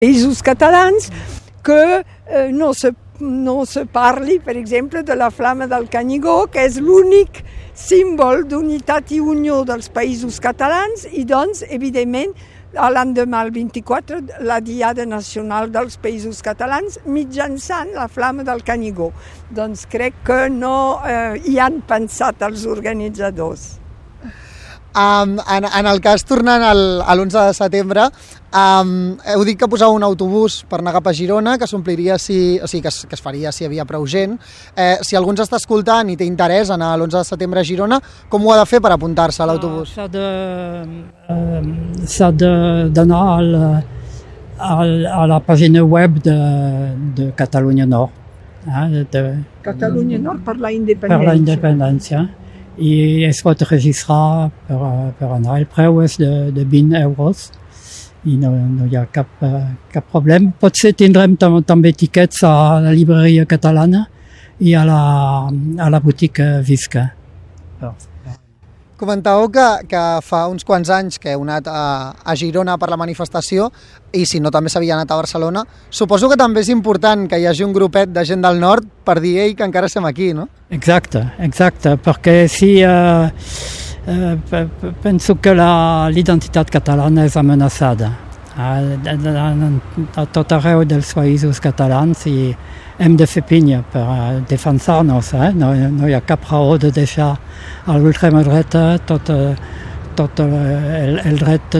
països catalans que no se parli, per exemple, de la flama del Canigó, que és l'únic símbol d'unitat i unió dels països catalans i, doncs, evidentment, l'endemà, el 24, la Diada Nacional dels Països Catalans mitjançant la flama del Canigó. Doncs crec que no hi han pensat els organitzadors. En el cas, tornant a l'11 de setembre, heu dit que poseu un autobús per anar cap a Girona, que s'ompliria, que es faria si hi havia prou gent. Si algú ens està escoltant i té interès en l'11 de setembre a Girona, com ho ha de fer per apuntar-se a l'autobús? S'ha d'anar a la pàgina web de Catalunya Nord. Catalunya Nord per la independència. Per la independència. I es pot registrar per anar. El preu és de 20 euros i no hi ha cap problema. Potser tindrem també tiquets a la llibreria catalana i a la botiga Visca. Comentàveu que fa uns quants anys que heu anat a Girona per la manifestació i si no també s'havia anat a Barcelona. Suposo que també és important que hi hagi un grupet de gent del nord per dir ei, que encara estem aquí, no? Exacte, perquè sí, penso que l'identitat catalana és amenaçada a tot arreu dels països catalans i hem de fer pinya per defensar-nos. No hi ha cap raó de deixar a l'extrema dreta tot el dret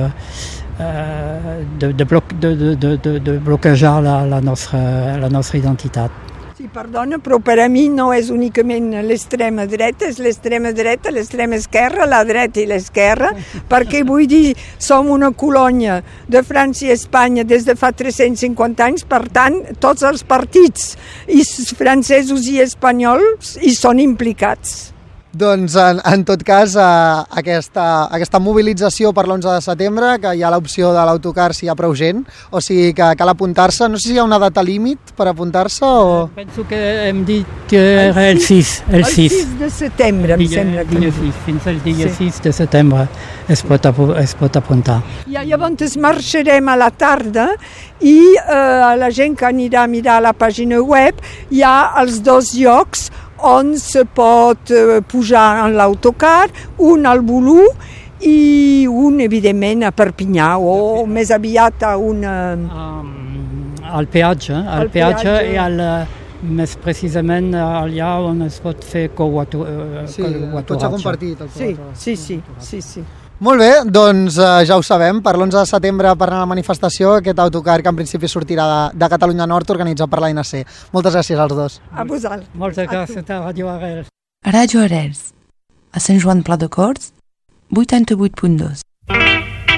de bloquejar la nostra identitat. Sí, perdona, però per a mi no és únicament l'extrema dreta, és l'extrema dreta, l'extrema esquerra, la dreta i l'esquerra, perquè vull dir, som una colònia de França i Espanya des de fa 350 anys, per tant, tots els partits francesos i espanyols hi són implicats. Doncs, en tot cas, aquesta mobilització per l'11 de setembre, que hi ha l'opció de l'autocar si hi ha prou gent, o sigui que cal apuntar-se. No sé si hi ha una data límit per apuntar-se o... Penso que hem dit que era el 6. El 6 de setembre, em sembla que... Fins al dia 6 de setembre es pot apuntar. I llavors marxarem a la tarda i la gent que anirà a mirar la pàgina web hi ha els dos llocs on se pot pujar en l'autocar, un al Bolú i un, evidentment, a Perpinyà, o més aviat a una... Al peatge, i més precisament allà on es pot fer coautoratge. Sí, el cotxe compartit. Sí. Molt bé, doncs ja ho sabem, per l'11 de setembre per anar a la manifestació, aquest autocar que en principi sortirà de Catalunya Nord organitzat per l'ANC. Moltes gràcies als dos. A vosaltres. Moltes gràcies a Ràdio Arrels. Ràdio Arrels, a Sant Joan Pla de Corts, 88.2.